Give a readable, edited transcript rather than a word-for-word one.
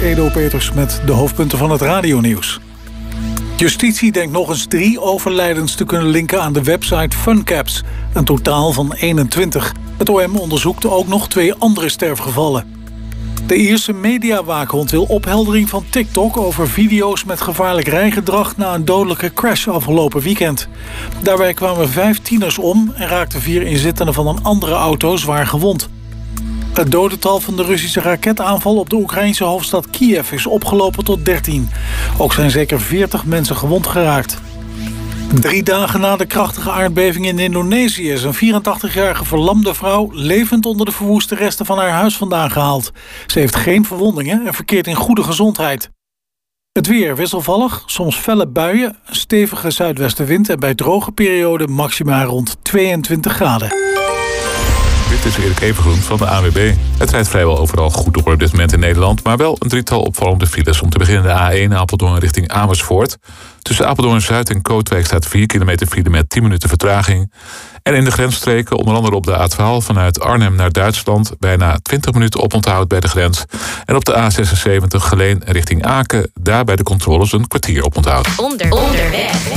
Edo Peters met de hoofdpunten van het radionieuws. Justitie denkt nog eens 3 overlijdens te kunnen linken aan de website Funcaps. Een totaal van 21. Het OM onderzoekt ook nog 2 andere sterfgevallen. De Ierse mediawaakhond wil opheldering van TikTok over video's met gevaarlijk rijgedrag na een dodelijke crash afgelopen weekend. Daarbij kwamen 5 tieners om en raakten 4 inzittenden van een andere auto zwaar gewond. Het dodental van de Russische raketaanval op de Oekraïnse hoofdstad Kiev is opgelopen tot 13. Ook zijn zeker 40 mensen gewond geraakt. 3 dagen na de krachtige aardbeving in Indonesië is een 84-jarige verlamde vrouw levend onder de verwoeste resten van haar huis vandaan gehaald. Ze heeft geen verwondingen en verkeert in goede gezondheid. Het weer wisselvallig, soms felle buien, een stevige zuidwestenwind en bij droge perioden maxima rond 22 graden. Dit is Erik Evengroen van de ANWB. Het rijdt vrijwel overal goed door op dit moment in Nederland, maar wel een 3-tal opvallende files. Om te beginnen de A1 Apeldoorn richting Amersfoort. Tussen Apeldoorn-Zuid en Kootwijk staat 4 kilometer file met 10 minuten vertraging. En in de grensstreken, onder andere op de A12 vanuit Arnhem naar Duitsland, bijna 20 minuten oponthoud bij de grens. En op de A76 Geleen richting Aken, daar bij de controles een kwartier oponthoud. Onderweg.